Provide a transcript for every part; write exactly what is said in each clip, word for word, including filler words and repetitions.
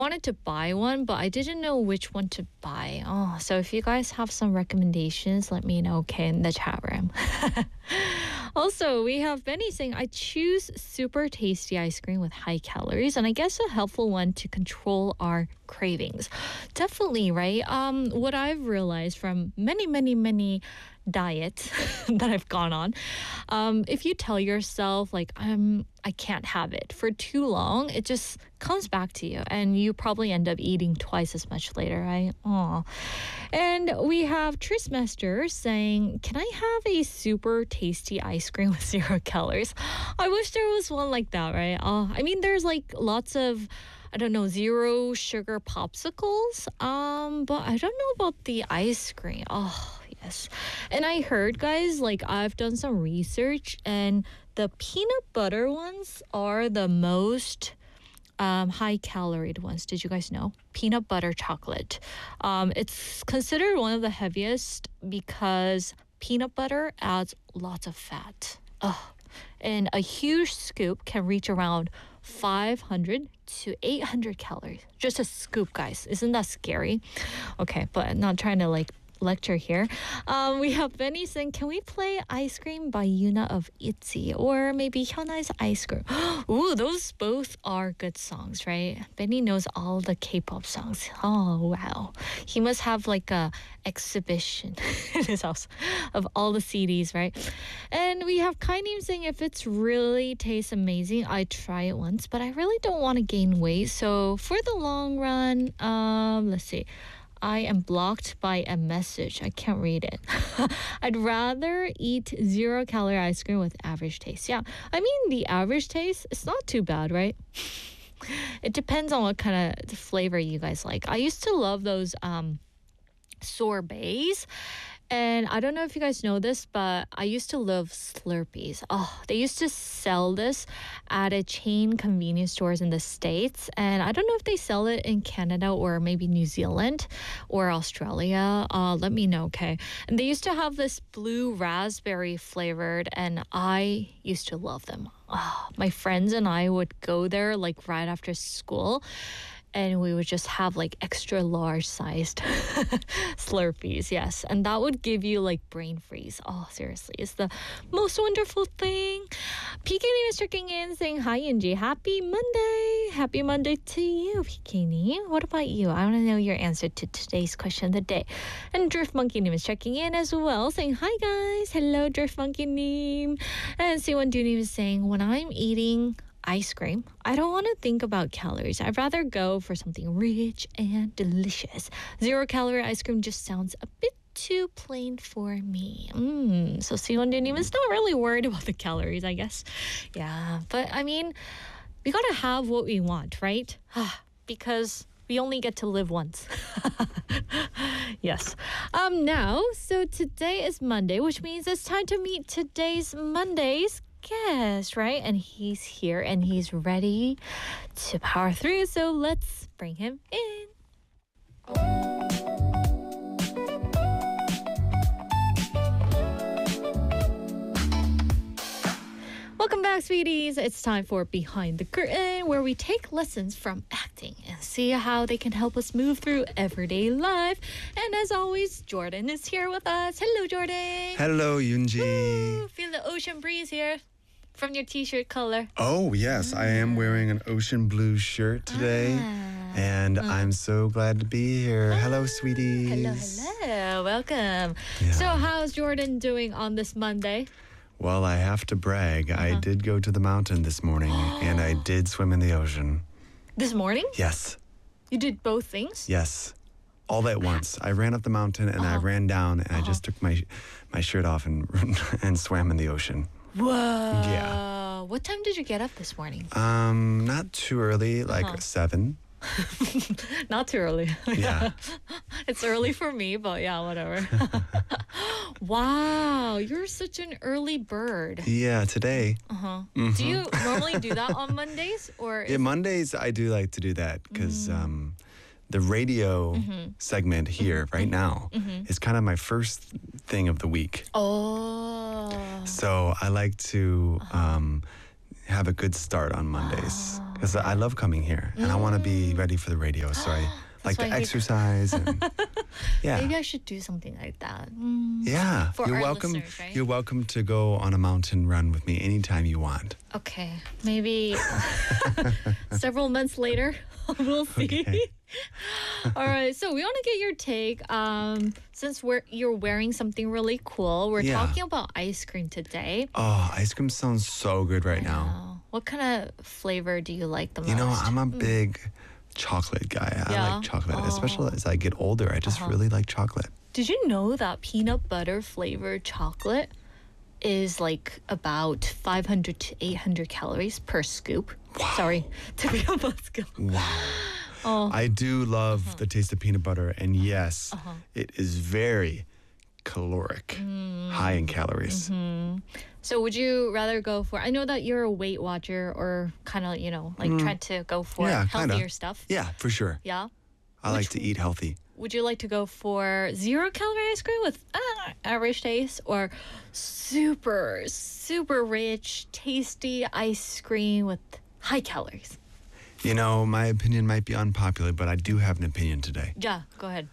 wanted to buy one, but I didn't know which one to buy. Oh, so if you guys have some recommendations, let me know, okay, in the chat room. Also, we have Benny saying, I choose super tasty ice cream with high calories, and I guess a helpful one to control our cravings. Definitely, right? Um, what I've realized from many, many, many diets that I've gone on, um, if you tell yourself like I'm I can't have it for too long, it just comes back to you, and you probably end up eating twice as much later, right? Aw. And we have Tristmaster saying, can I have a super tasty ice cream with zero calories? I wish there was one like that, right? Uh, I mean, there's like lots of, I don't know, zero sugar popsicles. Um, but I don't know about the ice cream. Oh, yes. And I heard, guys, like I've done some research, and the peanut butter ones are the most um, high calorie ones. Did you guys know? Peanut butter chocolate. Um, it's considered one of the heaviest because peanut butter adds lots of fat. Ugh. And a huge scoop can reach around five hundred to eight hundred calories. Just a scoop, guys. Isn't that scary? Okay, but not trying to like lecture here. Um, we have Benny saying, can we play Ice Cream by Yuna of ITZY or maybe Hyunai's Ice Cream? Ooh, those both are good songs, right? Benny knows all the K-pop songs. Oh, wow. He must have like a exhibition in his house of all the C Ds, right? And we have Kainim saying, if it's really tastes amazing, I'd try it once, but I really don't want to gain weight. So for the long run, um, let's see. I am blocked by a message. I can't read it. I'd rather eat zero calorie ice cream with average taste. Yeah, I mean, the average taste, it's not too bad, right? It depends on what kind of flavor you guys like. I used to love those um, sorbets. And I don't know if you guys know this, but I used to love Slurpees. Oh, they used to sell this at a chain convenience stores in the States. And I don't know if they sell it in Canada or maybe New Zealand or Australia. Uh, let me know, okay? And they used to have this blue raspberry flavored, and I used to love them. Oh, my friends and I would go there like right after school, and we would just have like extra large sized Slurpees, yes. And that would give you like brain freeze. Oh, seriously, it's the most wonderful thing. P K is checking in saying, hi, Yunji. Happy Monday. Happy Monday to you, P K. What about you? I want to know your answer to today's question of the day. And Drift Monkey is checking in as well, saying, hi, guys. Hello, Drift Monkey. And Siwon Doonim is saying, when I'm eating ice cream, I don't want to think about calories. I'd rather go for something rich and delicious. Zero calorie ice cream just sounds a bit too plain for me. Mm. So Siwon Dinim is not really worried about the calories, I guess. Yeah, but I mean, we gotta have what we want, right? Because we only get to live once. Yes. Um. Now, so today is Monday, which means it's time to meet today's Monday's guest, right? And he's here and he's ready to power through. So let's bring him in. Welcome back, sweeties. It's time for Behind the Curtain, where we take lessons from acting and see how they can help us move through everyday life. And as always, Jordan is here with us. Hello, Jordan. Hello, Yoonji. Woo, feel the ocean breeze here from your t-shirt color. Oh, yes. Ah. I am wearing an ocean blue shirt today. Ah. And ah. I'm so glad to be here. Ah. Hello, sweeties. Hello, hello. Welcome. Yeah. So how's Jordan doing on this Monday? Well, I have to brag. Uh-huh. I did go to the mountain this morning, and I did swim in the ocean. This morning? Yes. You did both things? Yes. All at once. I ran up the mountain, and uh-huh. I ran down, and uh-huh. I just took my my shirt off and and swam in the ocean. Whoa. Yeah. What time did you get up this morning? Um, not too early, like uh-huh. seven. Not too early. Yeah. It's early for me, but yeah, whatever. Wow, you're such an early bird. Yeah, today. Uh-huh. Mm-hmm. Do you normally do that on Mondays? Or yeah, Mondays I do like to do that because mm. um, the radio mm-hmm. segment here mm-hmm. right now mm-hmm. is kind of my first thing of the week. Oh. So I like to uh-huh. um, have a good start on Mondays. Oh. because I love coming here and I want to be ready for the radio. So I like to why you- exercise and yeah. Maybe I should do something like that. Mm. Yeah, For you're our welcome. listeners, right? You're welcome to go on a mountain run with me anytime you want. Okay, maybe several months later, we'll see. Okay. All right, so we want to get your take. Um, since we're you're wearing something really cool, we're Yeah. talking about ice cream today. Oh, ice cream sounds so good right now. Uh, what kind of flavor do you like the most? You know, I'm a big chocolate guy. I Yeah? like chocolate, Oh. especially as I get older. I just really like chocolate. Did you know that peanut butter flavored chocolate is like about five hundred to eight hundred calories per scoop? Sorry, to be a scoop. Wow. Oh. I do love Uh-huh. the taste of peanut butter, and yes, it is very caloric, Mm. high in calories. Mm-hmm. So would you rather go for, I know that you're a Weight Watcher or kind of, you know, like trying to go for Mm. Yeah, kinda. healthier stuff. Yeah, for sure. Yeah. I like to eat healthy. Would you like to go for zero calorie ice cream with uh, average taste or super, super rich, tasty ice cream with high calories? You know, my opinion might be unpopular, but I do have an opinion today. Yeah, go ahead.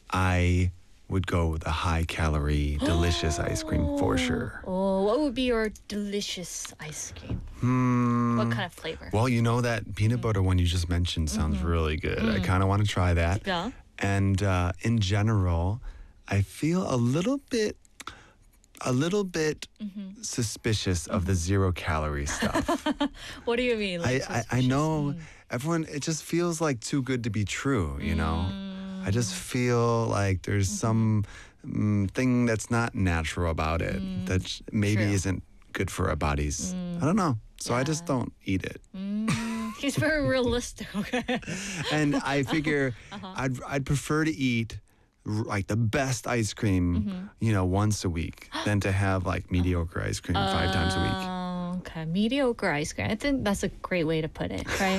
I would go with a high calorie, delicious ice cream for sure. Oh, what would be your delicious ice cream? Hmm. What kind of flavor? Well, you know that peanut butter one you just mentioned sounds really good. I kind of want to try that. Yeah. And uh, in general, I feel a little bit, a little bit suspicious of the zero calorie stuff. What do you mean? I, Like I, I suspicious? know everyone, it just feels like too good to be true, you know? I just feel like there's some mm, thing that's not natural about it that sh- maybe True. isn't good for our bodies. I don't know. So I just don't eat it. He's very realistic. Okay. And I figure Uh-huh. I'd I'd prefer to eat r- like the best ice cream, Mm-hmm. you know, once a week than to have like mediocre ice cream five times a week. Oh, okay. Mediocre ice cream. I think that's a great way to put it, right?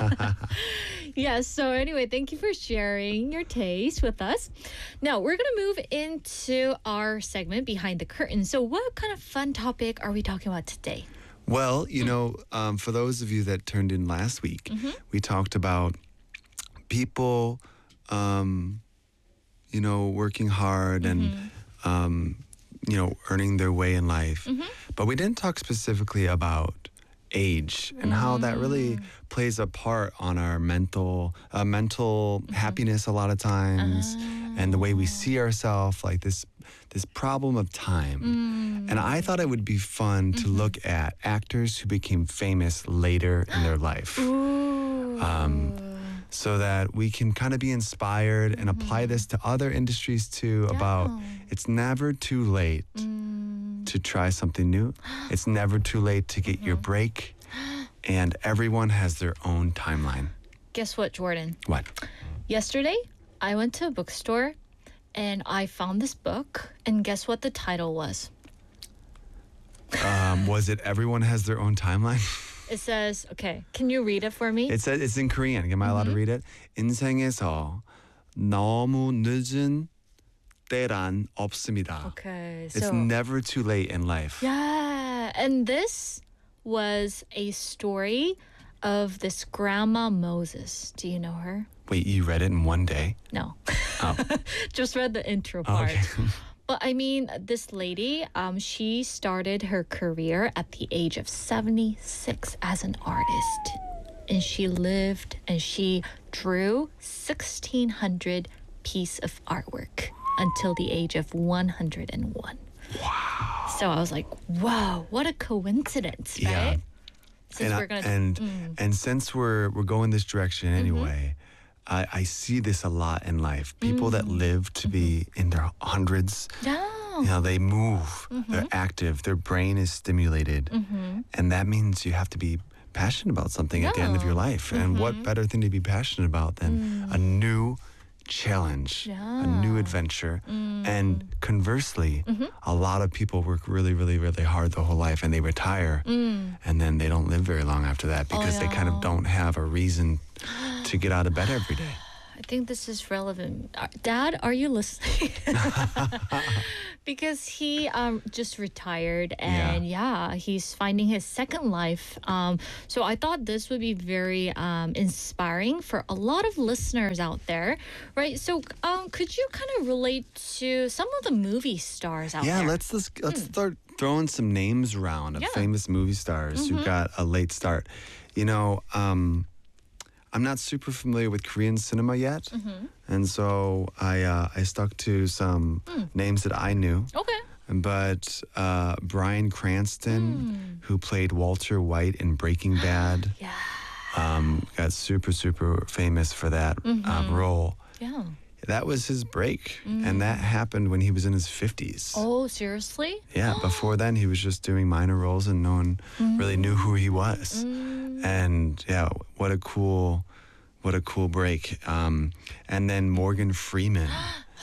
Yes. So anyway, thank you for sharing your taste with us. Now we're gonna move into our segment Behind the Curtain. So what kind of fun topic are we talking about today? Well, you Mm. know, um, for those of you that turned in last week, Mm-hmm. we talked about people, um, you know, working hard and, Mm-hmm. um, you know, earning their way in life. Mm-hmm. But we didn't talk specifically about age and how that really Mm. plays a part on our mental, uh, mental Mm-hmm. happiness a lot of times, and the way we see ourselves, like this, this problem of time. Mm. And I thought it would be fun to look at actors who became famous later in their life. Ooh. Um, so that we can kind of be inspired and apply this to other industries too about it's never too late to try something new. It's never too late to get your break. And everyone has their own timeline. Guess what, Jordan? What? Yesterday, I went to a bookstore and I found this book. And guess what the title was? Um, was it Everyone Has Their Own Timeline? It says, okay, can you read it for me? It says it's in Korean. Am I allowed to read it? 인생에서 너무 늦은 때란 없습니다. Okay, It's so never too late in life. yeah, and this was a story of this grandma Moses. Do you know her? Wait, you read it in one day? No, Oh, just read the intro part. okay. But I mean, this lady, um, she started her career at the age of seventy-six as an artist. And she lived and she drew sixteen hundred pieces of artwork until the age of one hundred one. Wow. So I was like, wow, what a coincidence, right? Yeah. Since and we're I- going to and and since we're we're going this direction Mm-hmm. anyway, I, I see this a lot in life. People that Mm. live to be in their hundreds, yeah. you know, they move, Mm-hmm. they're active, their brain is stimulated, and that means you have to be passionate about something at the end of your Yeah. life. And Mm-hmm. what better thing to be passionate about than a new challenge, a new Yeah. adventure. Mm. And conversely, Mm-hmm. a lot of people work really, really, really hard the whole life and they retire and then they don't live very long after that because they kind of Mm. Oh, yeah. don't have a reason to get out of bed every day. I think this is relevant. Uh, Dad, are you listening? Because he um, just retired and yeah. yeah, he's finding his second life. Um, so I thought this would be very um, inspiring for a lot of listeners out there, right? So um, could you kind of relate to some of the movie stars out yeah, there? Yeah, let's let's, let's mm. start throwing some names around of yeah. famous movie stars mm-hmm. who got a late start. You know, um, I'm not super familiar with Korean cinema yet, mm-hmm. and so I uh, I stuck to some mm. names that I knew. Okay. But uh, Bryan Cranston, mm. who played Walter White in Breaking Bad, yeah. um, got super super famous for that mm-hmm. uh, role. Yeah. That was his break, mm. and that happened when he was in his fifties. Oh, seriously? Yeah, before then he was just doing minor roles and no one mm. really knew who he was. Mm. And yeah, what a cool, what a cool break. Um, and then Morgan Freeman.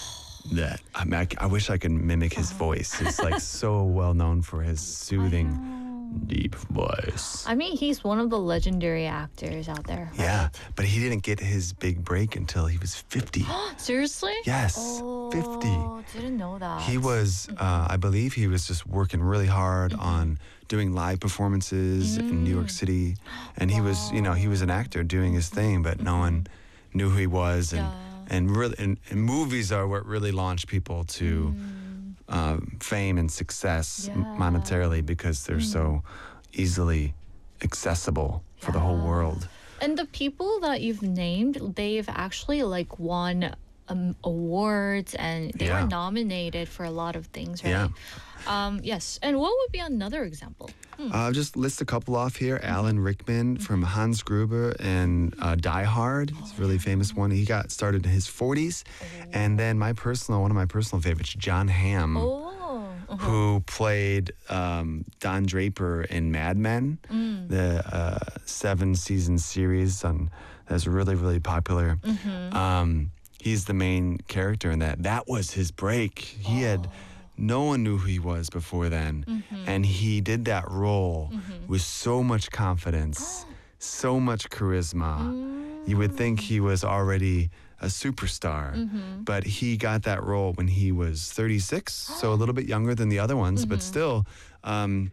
that I, mean, I, I wish I could mimic his voice. He's like so well known for his soothing, deep voice. I mean, he's one of the legendary actors out there. Right? Yeah, but he didn't get his big break until he was fifty. Seriously? Yes, oh, fifty. Didn't know that. He was, uh, I believe he was just working really hard mm-hmm. on doing live performances mm. in New York City. And he wow. was, you know, he was an actor doing his thing, but no one knew who he was. And, yeah. and, really, and, and movies are what really launched people to mm. uh, fame and success yeah. monetarily because they're mm. so easily accessible for yeah. the whole world. And the people that you've named, they've actually like won um, awards and they yeah. were nominated for a lot of things, right? Yeah. Um, yes. And what would be another example? Hmm. Uh, just list a couple off here. Mm-hmm. Alan Rickman mm-hmm. from Hans Gruber and uh, Die Hard. He's a really famous one. He got started in his forties. Oh. And then my personal, one of my personal favorites, John Hamm. Oh. Uh-huh. Who played um, Don Draper in Mad Men, mm. the uh, seven-season series on, that's really, really popular. Mm-hmm. Um, he's the main character in that. That was his break. He oh. had, no one knew who he was before then, mm-hmm. and he did that role mm-hmm. with so much confidence, so much charisma. Mm. You would think he was already a superstar, mm-hmm. but he got that role when he was thirty-six, so a little bit younger than the other ones, mm-hmm. but still, um,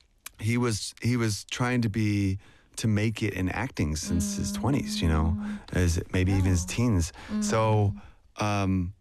he was he was trying to be to make it in acting since mm. his twenties, you know, as maybe yeah. even his teens. Mm. So um,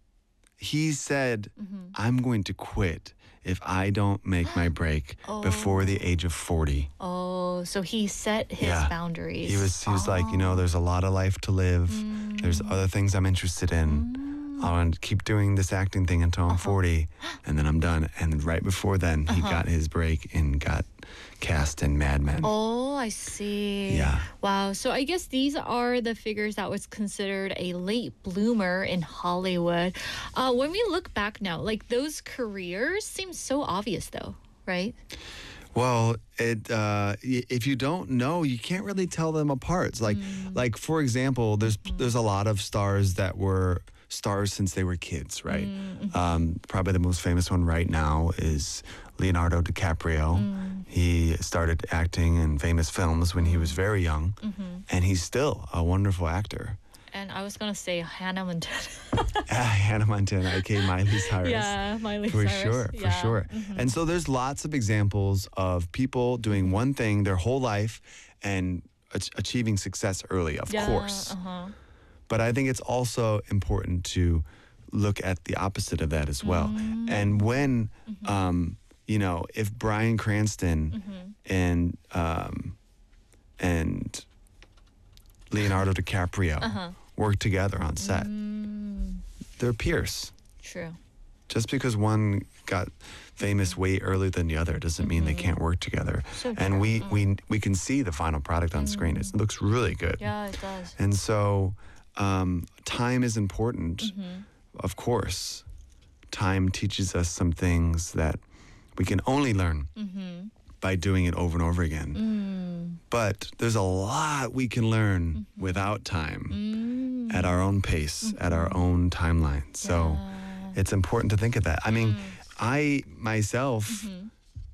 he said, mm-hmm. "I'm going to quit if I don't make my break oh. before the age of forty." Oh, so he set his yeah. boundaries. He was he was oh. like, you know, there's a lot of life to live. Mm. There's other things I'm interested in. Mm. I want to keep doing this acting thing until I'm uh-huh. forty, and then I'm done. And right before then, he uh-huh. got his break and got cast in Mad Men. Oh, I see. Yeah. Wow. So I guess these are the figures that was considered a late bloomer in Hollywood. Uh, when we look back now, like those careers seem so obvious though, right? Well, it uh, if you don't know, you can't really tell them apart. It's like, mm. like for example, there's mm. there's a lot of stars that were stars since they were kids, right? Mm. Um, probably the most famous one right now is Leonardo DiCaprio. Mm. He started acting in famous films when he was very young, mm-hmm. and he's still a wonderful actor. And I was going to say Hannah Montana. uh, Hannah Montana, aka Miley Cyrus. Yeah, Miley for Cyrus. Sure, for yeah. sure. Mm-hmm. And so there's lots of examples of people doing one thing their whole life and ach- achieving success early, of yeah, course. Uh-huh. But I think it's also important to look at the opposite of that as well. Mm-hmm. And when, mm-hmm. um, you know, if Bryan Cranston mm-hmm. and um, and Leonardo DiCaprio uh-huh. work together on set, mm. they're peers. True. Just because one got famous way earlier than the other doesn't mean mm-hmm. they can't work together. So and we, mm. we we can see the final product on mm. screen. It looks really good. Yeah, it does. And so um, time is important, mm-hmm. of course. Time teaches us some things that we can only learn mm-hmm. by doing it over and over again. Mm. But there's a lot we can learn mm-hmm. without time mm. at our own pace, mm-hmm. at our own timeline. So yeah. it's important to think of that. I mean, mm. I myself mm-hmm.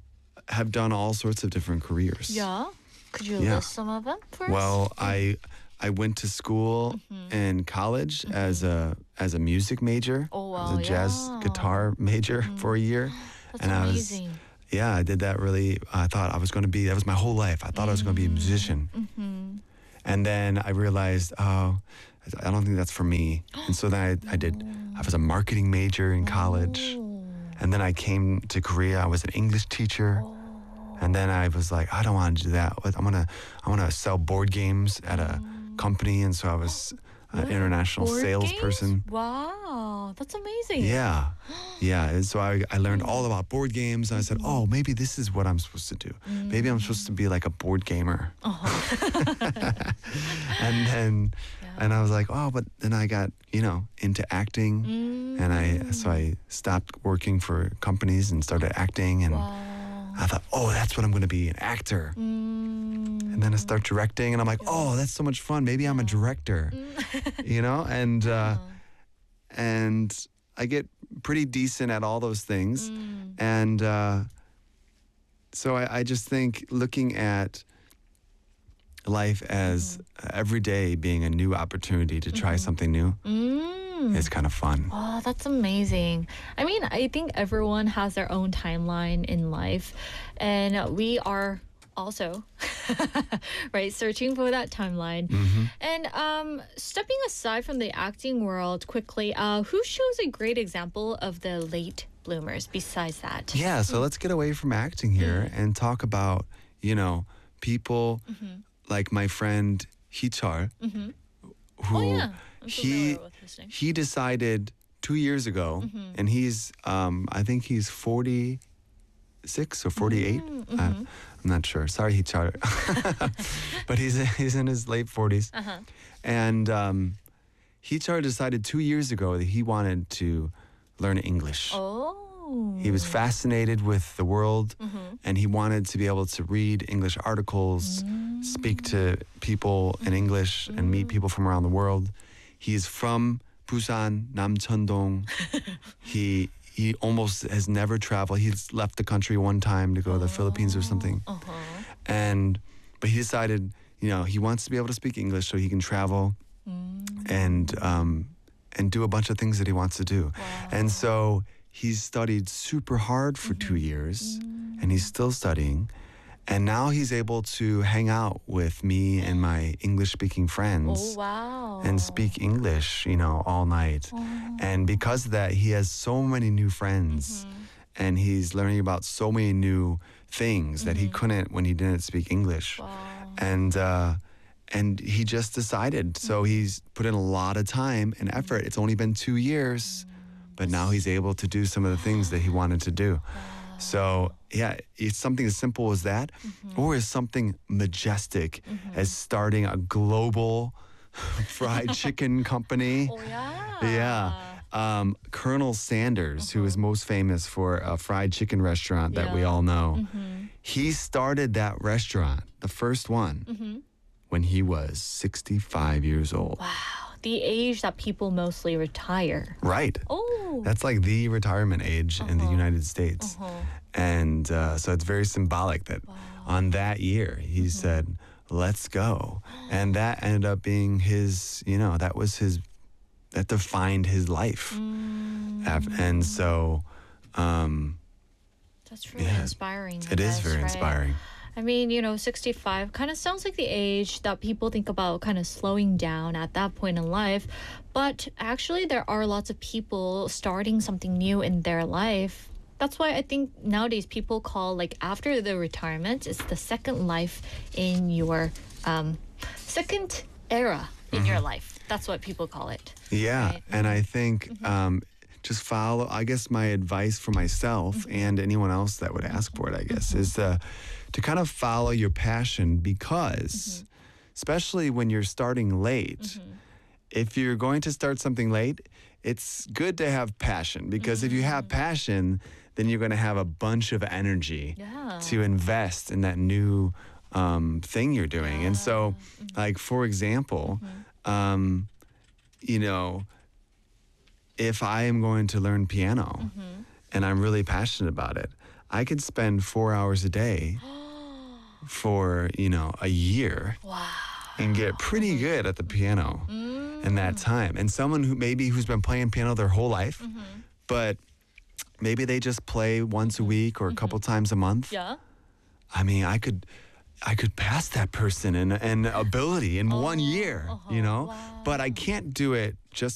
have done all sorts of different careers. Yeah? Could you yeah. list some of them for well, us? I I went to school in college as a as a music major. Oh, I was wow, a jazz yeah. guitar major for a year. That's and amazing. I was yeah, I did that really. I thought I was going to be, that was my whole life. I thought I was going to be a musician. Mm-hmm. And then I realized, oh, I don't think that's for me. And so then I, I did, I was a marketing major in college. Oh. And then I came to Korea. I was an English teacher. Oh. And then I was like, I don't want to do that. I'm going to, I want to sell board games at a company. And so I was an international Board salesperson. games? Wow, that's amazing. Yeah. Yeah. And so I, I learned all about board games. And I said, oh, maybe this is what I'm supposed to do. Maybe I'm supposed to be like a board gamer. Uh-huh. And then, and I was like, oh, but then I got, you know, into acting. Mm. And I, so I stopped working for companies and started acting. And Wow. I thought, oh, that's what I'm going to be, an actor. Mm. And then I start directing, and I'm like, oh, that's so much fun. Maybe I'm a director, you know? And uh, and I get pretty decent at all those things. Mm. And uh, so I, I just think looking at life as every day being a new opportunity to try something new Mm. is kind of fun. Oh, that's amazing. I mean, I think everyone has their own timeline in life, and we are also right searching for that timeline. And um stepping aside from the acting world quickly, uh who shows a great example of the late bloomers besides that? Yeah, so let's get away from acting here and talk about, you know, people like my friend Hichar, who Oh yeah, I'm he familiar with his name. he decided two years ago, and he's um, I think he's forty-six or forty-eight. Uh, I'm not sure. Sorry, Hichar, but he's he's in his late forties, Uh-huh. and um, Hichar decided two years ago that he wanted to learn English. Oh. He was fascinated with the world, and he wanted to be able to read English articles, speak to people in English, and meet people from around the world. He is from Busan, Namcheondong. he he almost has never traveled. He's left the country one time to go to the Philippines or something, Uh-huh. and but he decided, you know, he wants to be able to speak English so he can travel and um, and do a bunch of things that he wants to do, and so. He's studied super hard for two years, and he's still studying. And now he's able to hang out with me and my English-speaking friends Oh wow. and speak English, you know, all night. And because of that, he has so many new friends, and he's learning about so many new things that he couldn't when he didn't speak English. Wow. And uh, and he just decided. So he's put in a lot of time and effort. It's only been two years. But now he's able to do some of the things that he wanted to do. So, yeah, it's something as simple as that, or as something majestic as starting a global fried chicken company. Oh yeah. Yeah. Um, Colonel Sanders, who is most famous for a fried chicken restaurant that we Yeah. all know, he started that restaurant, the first one, when he was sixty-five years old. Wow. The age that people mostly retire. Right. Oh. That's like the retirement age in the United States. Uh-huh. And uh, so it's very symbolic that on that year, he said, let's go. And that ended up being his, you know, that was his, that defined his life. Af- And so um, That's really yeah, inspiring. I it is guess, very right? inspiring. I mean, you know, sixty-five kind of sounds like the age that people think about kind of slowing down at that point in life. But actually, there are lots of people starting something new in their life. That's why I think nowadays people call, like, after the retirement, it's the second life in your um, second era in your life. That's what people call it. Yeah, Right. and I think um, just follow. I guess my advice for myself and anyone else that would ask for it, I guess, is uh, to kind of follow your passion because, especially when you're starting late, if you're going to start something late, it's good to have passion because if you have passion, then you're going to have a bunch of energy Yeah. to invest in that new um, thing you're doing. And so, like, for example, um, you know, if I am going to learn piano and I'm really passionate about it, I could spend four hours a day for, you know, a year. Wow. and get pretty good at the piano in that time. And someone who maybe who's been playing piano their whole life, but maybe they just play once a week or a couple times a month. Yeah. I mean, I could I could pass that person in, in ability in one year, uh-huh, you know? wow. But I can't do it just